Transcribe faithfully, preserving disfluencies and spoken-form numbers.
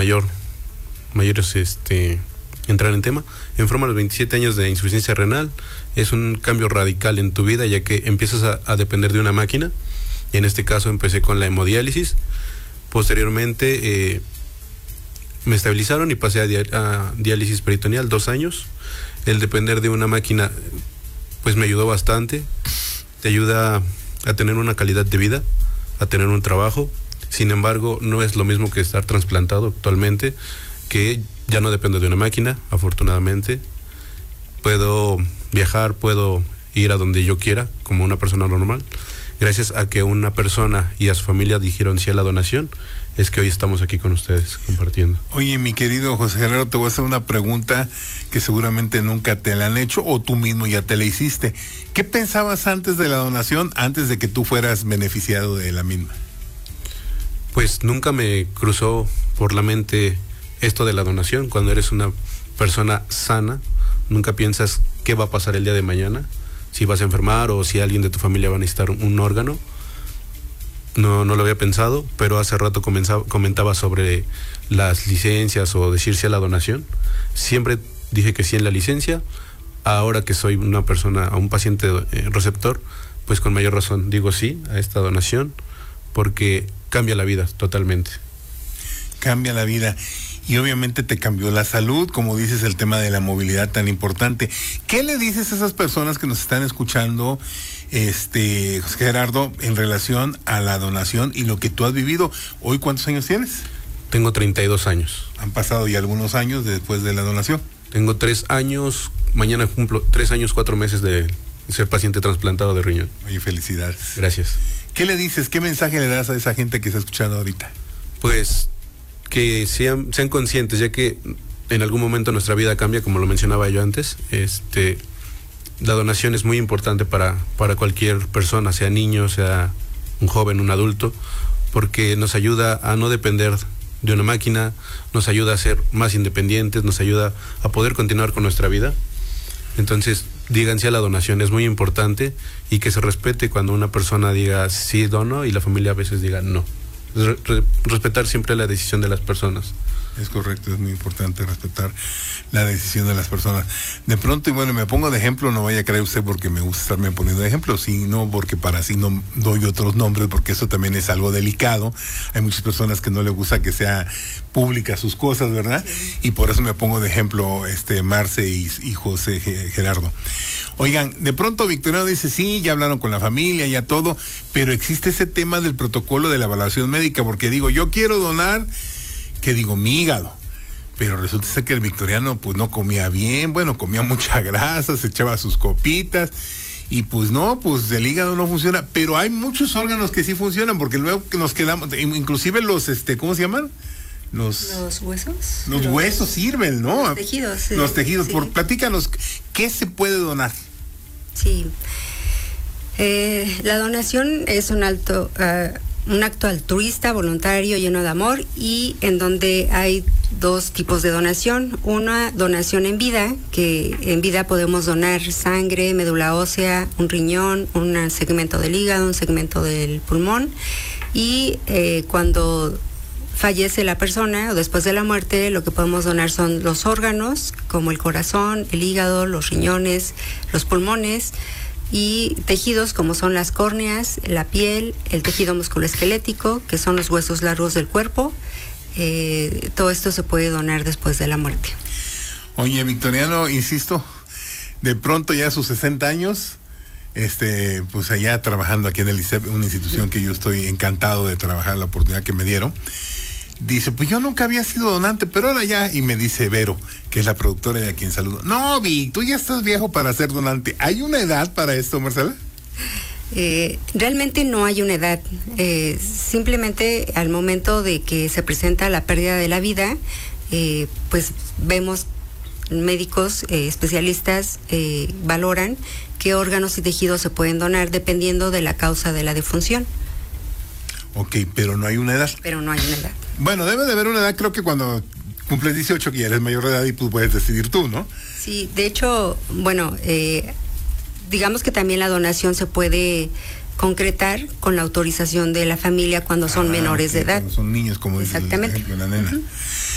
mayor, mayores, este, entrar en tema, enfermo a los veintisiete años de insuficiencia renal. Es un cambio radical en tu vida, ya que empiezas a, a depender de una máquina, y en este caso empecé con la hemodiálisis. Posteriormente eh, me estabilizaron y pasé a, dia a diálisis peritoneal, dos años. El depender de una máquina pues me ayudó bastante, te ayuda a tener una calidad de vida, a tener un trabajo. Sin embargo, no es lo mismo que estar trasplantado actualmente, que ya no depende de una máquina, afortunadamente. Puedo viajar, puedo ir a donde yo quiera, como una persona normal. Gracias a que una persona y a su familia dijeron sí a la donación, es que hoy estamos aquí con ustedes compartiendo. Oye, mi querido José Gerardo, te voy a hacer una pregunta que seguramente nunca te la han hecho, o tú mismo ya te la hiciste. ¿Qué pensabas antes de la donación, antes de que tú fueras beneficiado de la misma? Pues nunca me cruzó por la mente esto de la donación. Cuando eres una persona sana, nunca piensas qué va a pasar el día de mañana, si vas a enfermar o si alguien de tu familia va a necesitar un, un órgano. No, no lo había pensado, pero hace rato comenzaba, comentaba sobre las licencias o decirse a la donación. Siempre dije que sí en la licencia. Ahora que soy una persona, un paciente eh, receptor, pues con mayor razón digo sí a esta donación, porque cambia la vida totalmente. Cambia la vida. Y obviamente te cambió la salud, como dices, el tema de la movilidad tan importante. ¿Qué le dices a esas personas que nos están escuchando, este, José Gerardo, en relación a la donación y lo que tú has vivido? ¿Hoy cuántos años tienes? Tengo treinta y dos años. Han pasado ya algunos años después de la donación. Tengo tres años, mañana cumplo tres años, cuatro meses de ser paciente trasplantado de riñón. Oye, felicidades. Gracias. ¿Qué le dices, qué mensaje le das a esa gente que está escuchando ahorita? Pues que sean, sean conscientes, ya que en algún momento nuestra vida cambia, como lo mencionaba yo antes. Este, la donación es muy importante para, para cualquier persona, sea niño, sea un joven, un adulto, porque nos ayuda a no depender de una máquina, nos ayuda a ser más independientes, nos ayuda a poder continuar con nuestra vida. Entonces, díganse a la donación, es muy importante, y que se respete cuando una persona diga sí dono y la familia a veces diga no. Re respetar siempre la decisión de las personas. Es correcto, es muy importante respetar la decisión de las personas. De pronto, y bueno, me pongo de ejemplo, no vaya a creer usted porque me gusta estarme poniendo de ejemplo, sino porque para así no doy otros nombres, porque eso también es algo delicado. Hay muchas personas que no les gusta que sea pública sus cosas, ¿verdad? Sí. Y por eso me pongo de ejemplo este Marce y, y José Gerardo. Oigan, de pronto Victoriano dice, sí, ya hablaron con la familia, ya todo, pero existe ese tema del protocolo de la evaluación médica, porque digo, yo quiero donar, que digo, mi hígado, pero resulta ser que el Victoriano pues no comía bien, bueno, comía mucha grasa, se echaba sus copitas, y pues no, pues el hígado no funciona, pero hay muchos órganos que sí funcionan, porque luego que nos quedamos, inclusive los, este, ¿cómo se llaman? Los, los huesos. Los, los huesos sirven, ¿no? Los tejidos. Sí, los tejidos, sí. Por, platícanos, ¿qué se puede donar? Sí, eh, la donación es un alto... Uh, un acto altruista, voluntario, lleno de amor, y en donde hay dos tipos de donación. Una donación en vida, que en vida podemos donar sangre, médula ósea, un riñón, un segmento del hígado, un segmento del pulmón, y eh, cuando fallece la persona o después de la muerte, lo que podemos donar son los órganos, como el corazón, el hígado, los riñones, los pulmones, y tejidos como son las córneas, la piel, el tejido musculoesquelético, que son los huesos largos del cuerpo. Eh, todo esto se puede donar después de la muerte. Oye, Victoriano, insisto, de pronto ya a sus sesenta años, este, pues allá trabajando aquí en el I C E P, una institución que yo estoy encantado de trabajar, la oportunidad que me dieron. Dice, pues yo nunca había sido donante, pero ahora ya, y me dice Vero, que es la productora de a quien saludo, no, Vic, tú ya estás viejo para ser donante. ¿Hay una edad para esto, Marcela? Eh, realmente no hay una edad, eh, simplemente al momento de que se presenta la pérdida de la vida, eh, pues vemos médicos, eh, especialistas, eh, valoran qué órganos y tejidos se pueden donar dependiendo de la causa de la defunción. Ok, pero no hay una edad. Pero no hay una edad. Bueno, debe de haber una edad, creo que cuando cumples dieciocho, que ya eres mayor de edad y pues puedes decidir tú, ¿no? Sí, de hecho, bueno, eh, digamos que también la donación se puede concretar con la autorización de la familia cuando son ah, menores okay, de edad. Cuando son niños, como dice el ejemplo de la nena. Uh-huh.